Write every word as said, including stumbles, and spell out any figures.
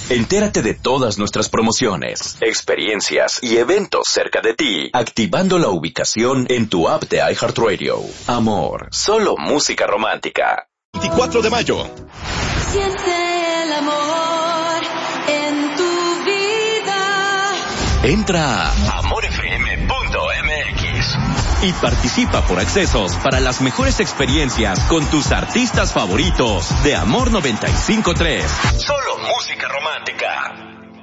Entérate de todas nuestras promociones, experiencias y eventos cerca de ti, activando la ubicación en tu app de iHeartRadio. Amor, solo música romántica. veinticuatro de mayo. Siente el amor en tu vida. Entra a amor f m punto m x y participa por accesos para las mejores experiencias con tus artistas favoritos de Amor noventa y cinco punto tres. Solo música romántica.